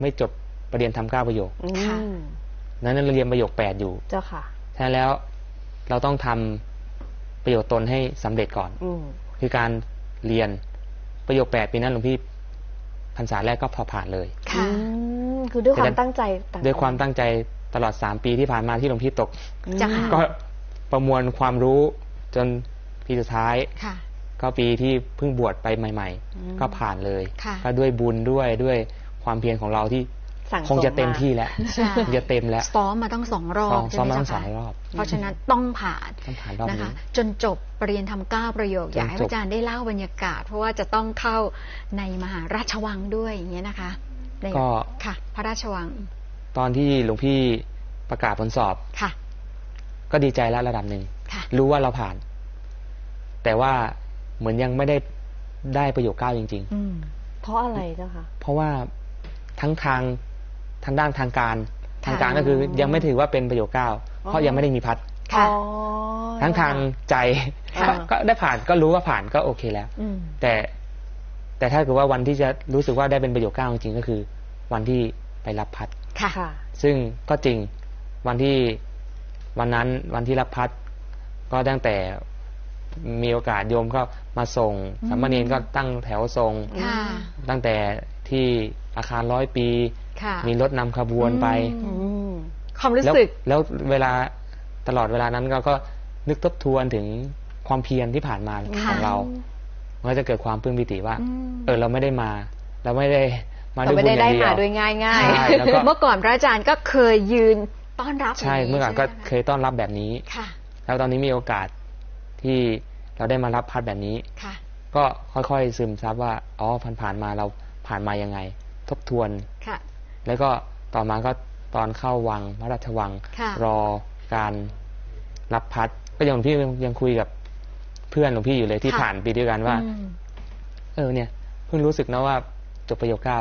ไม่จบประเด็นทำ9ประโยคนั้นเราเรียนประโยค8อยู่เจ้าค่ะใช่แล้วเราต้องทำประโยชน์ตนให้สำเร็จก่อนคือการเรียนประโยค8ปีนั้นหลวงพี่พรรษาแรกก็พอผ่านเลยค่ะคือด้วยความตั้งใจด้วยความตั้งใจตลอด3ปีที่ผ่านมาที่หลวงพี่ตกก็ประมวลความรู้จนปีสุดท้ายก็ปีที่เพิ่งบวชไปใหม่ๆก็ผ่านเลยก็ด้วยบุญด้วยความเพียรของเราที่คงจะเต็มที่แล้วจะเต็มแล้วซ้อมมาต้อง2 รอบซ้อมมาต้อง2 รอบเพราะฉะนั้นต้องผ่านนะคะจนจบปริญญาธรรม9ประโยคอยากให้อาจารย์ได้เล่าบรรยากาศเพราะว่าจะต้องเข้าในมหาราชวังด้วยอย่างเงี้ยนะคะก็ค่ะพระราชวังตอนที่หลวงพี่ประกาศผลสอบค่ะก็ดีใจแล้วระดับหนึ่งรู้ว่าเราผ่านแต่ว่าเหมือนยังไม่ได้ประโยค9จริงๆเพราะอะไรเจ้าคะเพราะว่าทางด้านทางการก็คือยังไม่ถือว่าเป็นประโยค9เพราะยังไม่ได้มีพัดทางใจก็ได้ผ่านก็รู้ว่าผ่านก็โอเคแล้วแต่ถ้าเกิดว่าวันที่จะรู้สึกว่าได้เป็นประโยค9จริงก็คือวันที่ไปรับพัดซึ่งก็จริงวันที่รับพัดก็ตั้งแต่มีโอกาสโยมก็มาส่งสามเณรก็ตั้งแถวส่งตั้งแต่ที่อาคาร100 ปีมีรถนำขบวนไปความรู้สึกแล้วเวลาตลอดเวลานั้นก็นึกทบทวนถึงความเพียรที่ผ่านมาของเรามันก็จะเกิดความปลื้มปิติว่าเราไม่ได้มาเราไม่ได้มาด้วยบุญอย่างเดียวมาด้วยง่ายๆเมื่อก่อนพระอาจารย์ก็เคยยืนต้อนรับใช่เมื่อก่อนก็เคยต้อนรับแบบนี้แล้วตอนนี้มีโอกาสที่เราได้มารับพัดแบบนี้ก็ค่อยๆซึมซับว่าผ่านมาเราผ่านมายังไงทบทวนแล้วก็ต่อมาก็ตอนเข้าวังพระราชวังรอการรับพัดก็ยังพี่ยังคุยกับเพื่อนหลวงพี่อยู่เลยที่ผ่านปีด้วยกันว่าเนี่ยเพิ่งรู้สึกนะว่าจบประโยค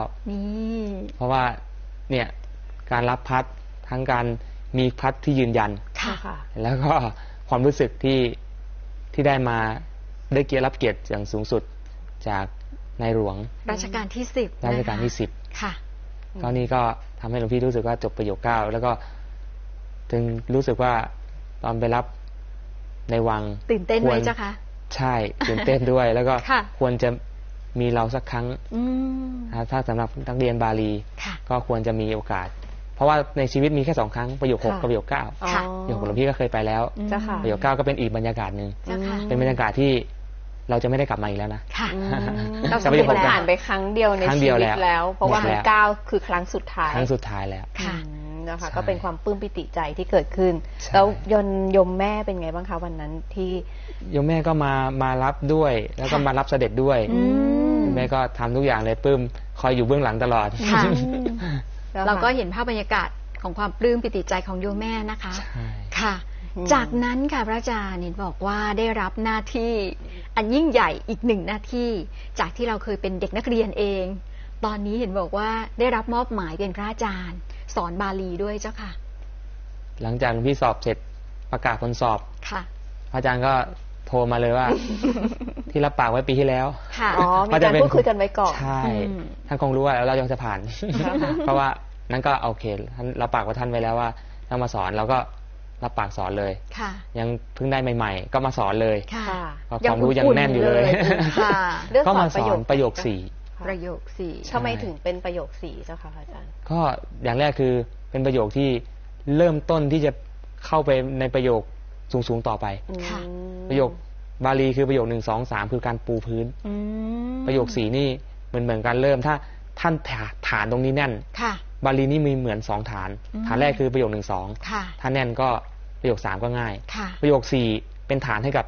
9เพราะว่าเนี่ยการรับพัดทั้งการมีพัดที่ยืนยันแล้วก็ความรู้สึกที่ได้มาได้รับเกียรติอย่างสูงสุดจากในหลวงรัชกาลที่10 รัชกาลที่10ค่ะตอนนี้ก็ทำให้หลวงพี่รู้สึกว่าจบประโยค9แล้วก็ถึงรู้สึกว่าตอนไปรับในวังตื่นเต้นไหมเจ้าคะใช่ตื่นเต้นด้วยแล้วก็ควรจะมีเราสักครั้งถ้าสำหรับนักเรียนบาลีก็ควรจะมีโอกาสเพราะว่าในชีวิตมีแค่2 ครั้งประโยค6กับประโยค9ประโยคหลวงพี่ก็เคยไปแล้วประโยค9ก็เป็นอีกบรรยากาศหนึ่งเป็นบรรยากาศที่เราจะไม่ได้กลับมาอีกแล้วนะเราผ่านไปครั้งเดียวในชีวิตแล้วเพราะว่า9คือครั้งสุดท้ายแล้วนะคะก็เป็นความปลื้มปิติใจที่เกิดขึ้นแล้วยมแม่เป็นไงบ้างคะวันนั้นที่ยมแม่ก็มารับด้วยแล้วก็มารับเสด็จด้วยแม่ก็ทำทุกอย่างเลยปลื้มคอยอยู่เบื้องหลังตลอดเราก็เห็นภาพบรรยากาศของความปลื้มปิติใจของโยมแม่นะคะค่ะจากนั้นค่ะพระอาจารย์เห็นบอกว่าได้รับหน้าที่อันยิ่งใหญ่อีก1 หน้าที่จากที่เราเคยเป็นเด็กนักเรียนเองตอนนี้เห็นบอกว่าได้รับมอบหมายเป็นพระอาจารย์สอนบาลีด้วยเจ้าค่ะหลังจากพี่สอบเสร็จประกาศผลสอบค่ะพระอาจารย์ก็โทรมาเลยว่าที่รับปากไว้ปีที่แล้วมีการพูดคุยกันไว้ก่อนใช่ท่านคงรู้ว่าเราจะผ่านเพราะว่านั้นก็โอเคท่านรับปากว่าท่านไว้แล้วว่าถ้ามาสอนเราก็รับปากสอนเลยยังเพิ่งได้ใหม่ๆก็มาสอนเลยความรู้ยังแน่นอยู่เลยก็มาสอนประโยค 4ทำไมถึงเป็นประโยค4เจ้าค่ะอาจารย์ก็อย่างแรกคือเป็นประโยคที่เริ่มต้นที่จะเข้าไปในประโยคสูงๆต่อไปประโยคบาลีคือประโยค1 2 3คือการปูพื้นประโยค4นี่เหมือนการเริ่มถ้าท่านฐานตรงนี้แน่นบาลีนี่มีเหมือน2 ฐานแรกคือประโยค1 2ถ้าแน่นก็ประโยค3ก็ง่ายประโยค4เป็นฐานให้กับ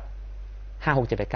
5 6 7 8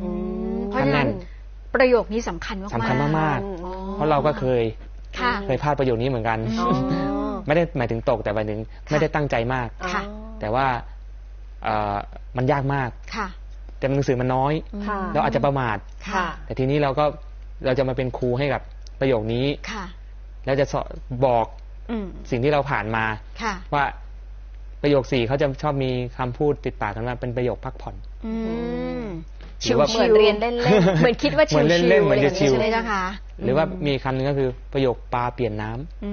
9 ถ้าแน่นประโยคนี้สำคัญมากเพราะเราก็เคยพลาดประโยคนี้เหมือนกันไม่ได้หมายถึงตกแต่หมายถึงไม่ได้ตั้งใจมากแต่ว่ามันยากมากแต่หนังสือมันน้อยเราอาจจะประมาทแต่ทีนี้เราจะมาเป็นครูให้กับประโยคนี้แล้วจะบอกสิ่งที่เราผ่านมาว่าประโยค4เขาจะชอบมีคำพูดติดปากกันว่าเป็นประโยคพักผ่อนชิวเหมือนเรียนเล่นๆเหมือนคิดว่าชิวๆอะไรอย่างนี้ใช่ไหมเจ้าคะหรือว่ามีคำหนึ่งก็คือประโยคปลาเปลี่ยนน้ำ